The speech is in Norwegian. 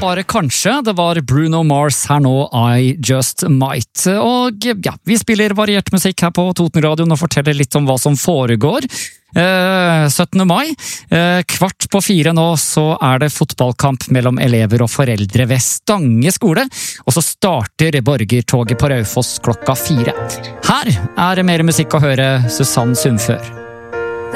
bare kanskje, det var Bruno Mars her nå, I Just Might. Og ja, vi spiller variert musikk her på Totenradioen og forteller litt om hva som foregår. 17. mai, 3:15 nå, så er det fotballkamp mellom elever og foreldre ved Stange skole, og så starter borgertoget på Raufoss 4:00. Her er det mer musikk å høre, Susanne Sundfør.